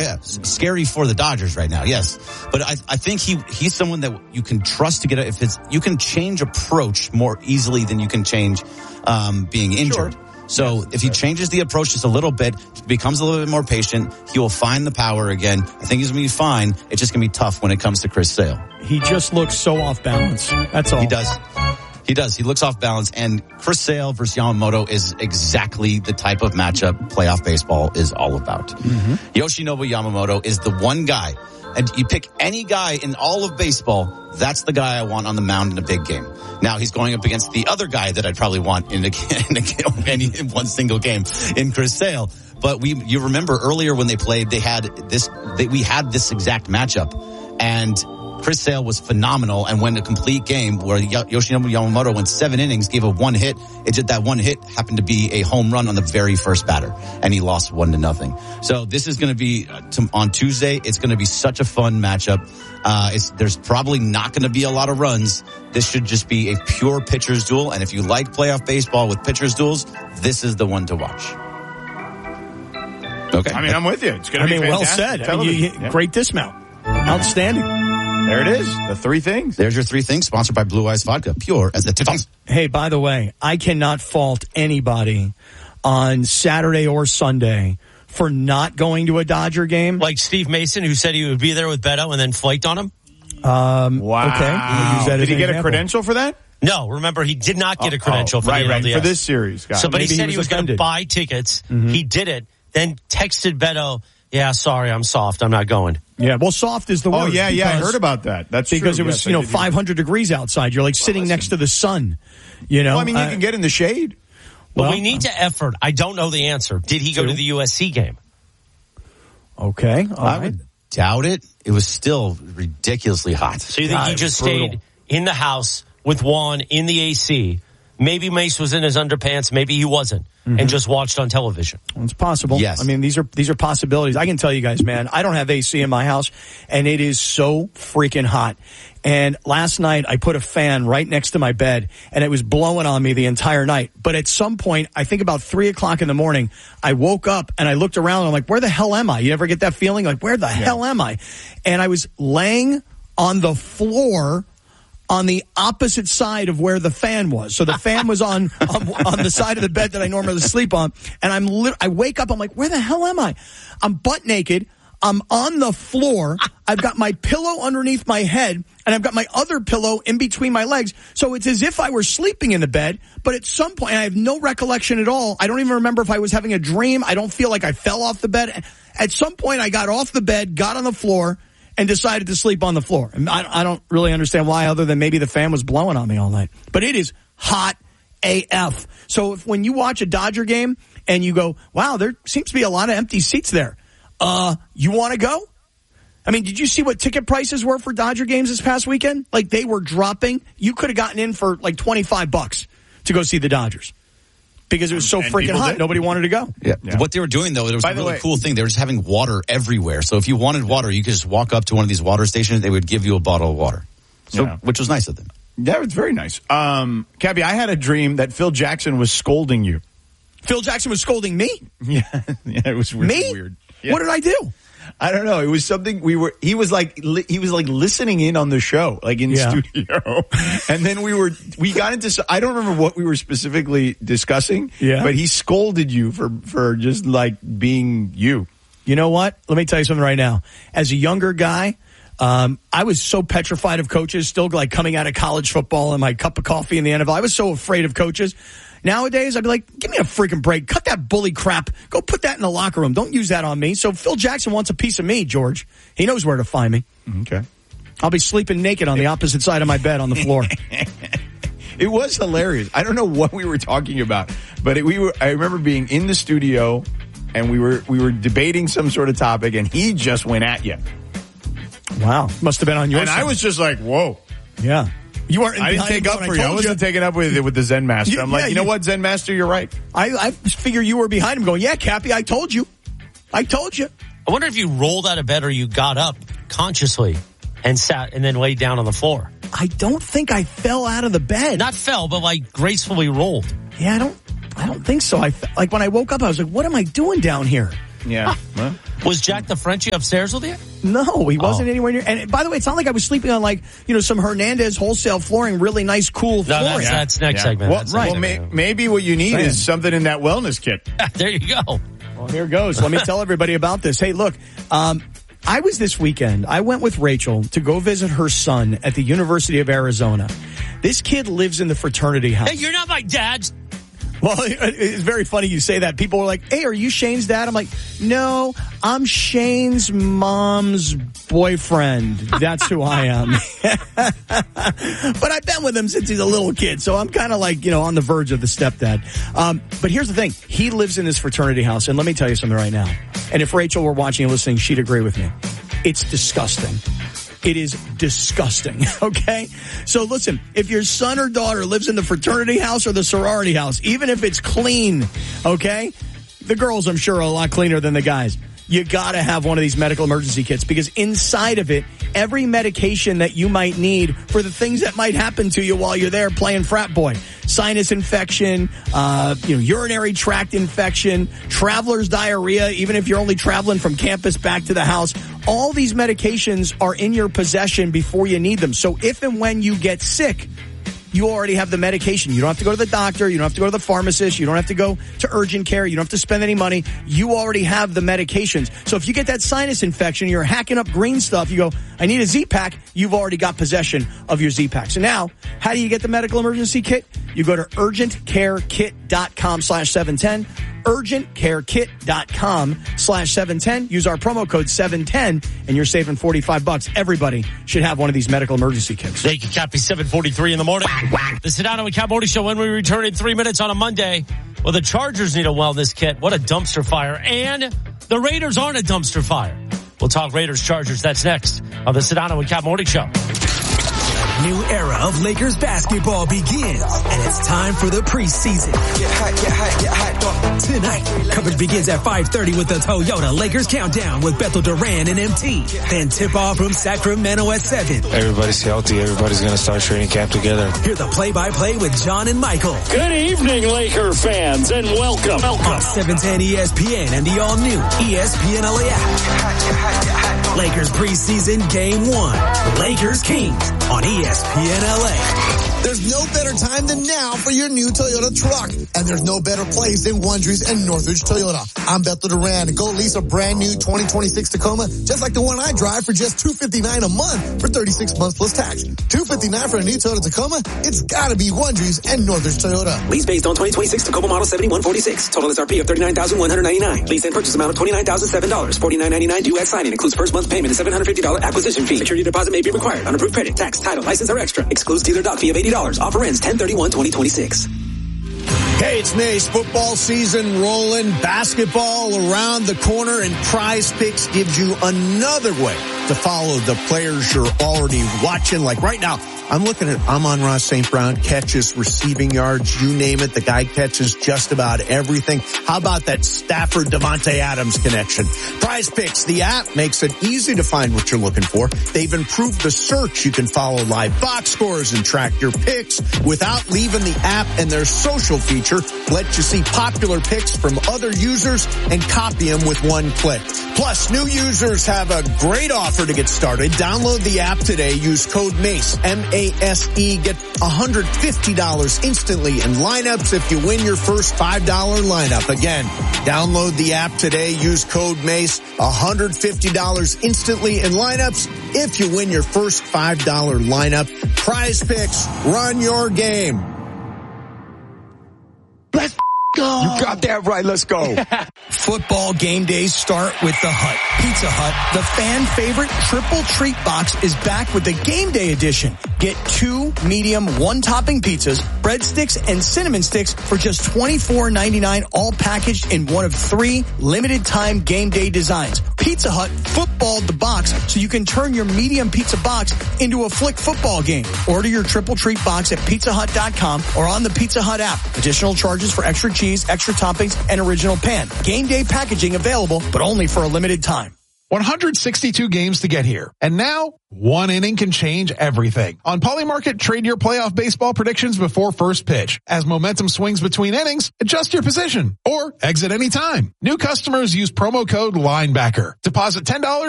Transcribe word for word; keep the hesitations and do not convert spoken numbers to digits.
yeah. Scary for the Dodgers right now, yes. But I, I think he he's someone that you can trust to get it. If it's, you can change approach more easily than you can change um, being injured. Sure. So yes, if he changes the approach just a little bit, becomes a little bit more patient, he will find the power again. I think he's going to be fine. It's just going to be tough when it comes to Chris Sale. He just looks so off balance. That's all. He does. He does. He looks off balance. And Chris Sale versus Yamamoto is exactly the type of matchup playoff baseball is all about. Mm-hmm. Yoshinobu Yamamoto is the one guy. And you pick any guy in all of baseball, that's the guy I want on the mound in a big game. Now he's going up against the other guy that I'd probably want in, a, in, a, any, in one single game in Chris Sale. But we, you remember earlier when they played, they had this, they, we had this exact matchup, and Chris Sale was phenomenal and went a complete game where Yoshinobu Yamamoto went seven innings, gave a one hit. It did that one hit happened to be a home run on the very first batter, and he lost one to nothing. So this is going to be uh, to, on Tuesday. It's going to be such a fun matchup. Uh, it's, there's probably not going to be a lot of runs. This should just be a pure pitcher's duel. And if you like playoff baseball with pitcher's duels, this is the one to watch. Okay. I mean, I'm with you. It's going to be I mean, well said. I mean, you, you, yeah. Great dismount. Outstanding. There it is. The three things. There's your three things, sponsored by Blue Ice Vodka, pure as the Titans. Hey, by the way, I cannot fault anybody on Saturday or Sunday for not going to a Dodger game. Like Steve Mason, who said he would be there with Beto and then flaked on him? Um, wow. Okay. We'll use that did as he an get example. a credential for that? No, remember, he did not get a credential oh, for right, the N L D S. Right, for this series. Got so, it. but Maybe he said he he was was going to offended. buy tickets. Mm-hmm. He did it, then texted Beto, yeah, sorry, I'm soft. I'm not going. Yeah, well, soft is the word. Oh, yeah, yeah, I because- heard about that. That's Because true. it was, Yes, you know, I did. five hundred degrees outside. You're like sitting listen. next to the sun, you know? Well, I mean, you Uh, can get in the shade. But well, we need to effort. I don't know the answer. Did he go Two. to the U S C game? Okay. all I right. would doubt it. It was still ridiculously hot. So you think God, he it just was brutal. stayed in the house with Juan in the A C? Maybe Mace was in his underpants. Maybe he wasn't, mm-hmm. and just watched on television. It's possible. Yes. I mean, these are these are possibilities. I can tell you guys, man, I don't have A C in my house, and it is so freaking hot. And last night, I put a fan right next to my bed, and it was blowing on me the entire night. But at some point, I think about three o'clock in the morning, I woke up, and I looked around, and I'm like, where the hell am I? You ever get that feeling? Like, where the yeah. hell am I? And I was laying on the floor on the opposite side of where the fan was. So the fan was on, on on the side of the bed that I normally sleep on. And I'm li- I wake up, I'm like, where the hell am I? I'm butt naked. I'm on the floor. I've got my pillow underneath my head, and I've got my other pillow in between my legs. So it's as if I were sleeping in the bed, but at some point, I have no recollection at all. I don't even remember if I was having a dream. I don't feel like I fell off the bed. At some point, I got off the bed, got on the floor, and decided to sleep on the floor. And I, I don't really understand why, other than maybe the fan was blowing on me all night. But it is hot A F. So if when you watch a Dodger game and you go, wow, there seems to be a lot of empty seats there, uh, you want to go? I mean, did you see what ticket prices were for Dodger games this past weekend? Like, they were dropping. You could have gotten in for like twenty-five bucks to go see the Dodgers. Because it was so And freaking hot, did. nobody wanted to go. Yeah. Yeah. What they were doing, though, there was By a the really way- cool thing. They were just having water everywhere. So if you wanted water, you could just walk up to one of these water stations. They would give you a bottle of water. So, Yeah. which was nice of them. That was very nice. Um, Cabby, I had a dream that Phil Jackson was scolding you. Phil Jackson was scolding me? Yeah, yeah, it was really Me? weird. Yeah. What did I do? I don't know. It was something we were, he was like, li, he was like listening in on the show, like in Yeah. studio. And then we were, we got into, so- I don't remember what we were specifically discussing, Yeah. but he scolded you for, for just like being you. You know what? Let me tell you something right now. As a younger guy, um, I was so petrified of coaches, still like coming out of college football and my cup of coffee in the N F L. I was so afraid of coaches. Nowadays, I'd be like, give me a freaking break. Cut that bully crap. Go put that in the locker room. Don't use that on me. So Phil Jackson wants a piece of me, George. He knows where to find me. Okay. I'll be sleeping naked on the opposite side of my bed on the floor. It was hilarious. I don't know what we were talking about, but it, we were, I remember being in the studio and we were, we were debating some sort of topic and he just went at you. Wow. Must have been on your And side. I was just like, whoa. Yeah. You weren't. I didn't take up for you. I wasn't taking up with with the Zen Master. You- I'm like, yeah, you know you- what, Zen Master, you're right. I, I figure you were behind him going, yeah, Cappy, I told you. I told you. I wonder if you rolled out of bed or you got up consciously and sat and then laid down on the floor. I don't think I fell out of the bed. Not fell, but like gracefully rolled. Yeah, I don't. I don't think so. I fe- like when I woke up, I was like, "What am I doing down here?" Yeah. Well, Was Jack the Frenchie upstairs with you? No, he wasn't Oh. anywhere near. And by the way, it's not like I was sleeping on like, you know, some Hernandez wholesale flooring, really nice, cool No, flooring. that's, that's next Yeah. segment. Well, That's well next may, segment. maybe what you need Saying. is something in that wellness kit. There you go. Well, here goes. Let me tell everybody about this. Hey, look, um, I was this weekend. I went with Rachel to go visit her son at the University of Arizona. This kid lives in the fraternity house. Hey, you're not my dad. Well, it's very funny you say that. People are like, hey, are you Shane's dad? I'm like, no, I'm Shane's mom's boyfriend. That's who I am. But I've been with him since he's a little kid, so I'm kind of like, you know, on the verge of the stepdad. Um, but here's the thing. He lives in this fraternity house, and let me tell you something right now. And if Rachel were watching and listening, she'd agree with me. It's disgusting. It is disgusting, okay? So listen, if your son or daughter lives in the fraternity house or the sorority house, even if it's clean, okay? The girls, I'm sure, are a lot cleaner than the guys. You gotta have one of these medical emergency kits because inside of it, every medication that you might need for the things that might happen to you while you're there playing frat boy. Sinus infection, uh, you know, urinary tract infection, traveler's diarrhea, even if you're only traveling from campus back to the house. All these medications are in your possession before you need them. So if and when you get sick, you already have the medication. You don't have to go to the doctor. You don't have to go to the pharmacist. You don't have to go to urgent care. You don't have to spend any money. You already have the medications. So if you get that sinus infection, you're hacking up green stuff, you go, I need a Z-Pack. You've already got possession of your Z-Pack. So now, how do you get the medical emergency kit? You go to urgentcarekit.com slash 710. urgentcarekit.com slash 710. Use our promo code seven ten and you're saving forty-five bucks. Everybody should have one of these medical emergency kits. Thank you, Cappy. seven forty-three in the morning. The Sedano and Cap Morty Show when we return in three minutes on a Monday. Well, the Chargers need a wellness kit. What a dumpster fire. And the Raiders aren't a dumpster fire. We'll talk Raiders Chargers. That's next on the Sedano and Cap Morty Show. New era of Lakers basketball begins, and it's time for the preseason. Get hot, get hot, get hot. Tonight, coverage begins at five thirty with the Toyota Lakers Countdown with Bethel Duran and M T. Then tip-off from Sacramento at seven. Everybody's healthy. Everybody's going to start training camp together. Hear the play-by-play with John and Michael. Good evening, Laker fans, and welcome. welcome. On seven ten E S P N and the all-new E S P N L A app. Lakers preseason game one. Lakers Kings on E S P N L A. There's no better time than now for your new Toyota truck. And there's no better place than Wondries and Northridge Toyota. I'm Bethel Duran, and go lease a brand new twenty twenty-six Tacoma, just like the one I drive, for just two hundred fifty-nine dollars a month for thirty-six months plus tax. two hundred fifty-nine dollars for a new Toyota Tacoma? It's gotta be Wondries and Northridge Toyota. Lease based on twenty twenty-six Tacoma model seventy-one forty-six. Total S R P of thirty-nine thousand one hundred ninety-nine dollars. Lease and purchase amount of twenty-nine thousand seven dollars. forty-nine ninety-nine due at signing. Includes first month payment and seven hundred fifty dollars acquisition fee. Security deposit may be required. Unapproved credit, tax, title, license, or extra. Excludes dealer doc fee of eighty dollars. Offer ends ten thirty-one twenty twenty-six. Hey, it's Nace. Football season rolling, basketball around the corner, and Prize Picks gives you another way to follow the players you're already watching. Like right now, I'm looking at Amon-Ra Saint Brown, catches, receiving yards, you name it. The guy catches just about everything. How about that Stafford Devontae Adams connection? Prize Picks, the app, makes it easy to find what you're looking for. They've improved the search. You can follow live box scores and track your picks without leaving the app, and their social feature lets you see popular picks from other users and copy them with one click. Plus, new users have a great offer to get started. Download the app today. Use code MACE, M A S E. Get one hundred fifty dollars instantly in lineups if you win your first five dollar lineup. Again, download the app today. Use code MACE, one hundred fifty dollars instantly in lineups if you win your first five dollar lineup. Prize Picks, run your game. Let's go. You got that right. Let's go. Football game days start with the Hut. Pizza Hut, the fan favorite triple treat box, is back with the game day edition. Get two medium one-topping pizzas, breadsticks, and cinnamon sticks for just twenty-four ninety-nine, all packaged in one of three limited-time game day designs. Pizza Hut footballed the box so you can turn your medium pizza box into a flick football game. Order your triple treat box at pizza hut dot com or on the Pizza Hut app. Additional charges for extra cheese, extra toppings, and original pan. Game day packaging available, but only for a limited time. one hundred sixty-two games to get here. And now, one inning can change everything. On Polymarket, trade your playoff baseball predictions before first pitch. As momentum swings between innings, adjust your position or exit anytime. New customers use promo code LINEBACKER. Deposit ten dollars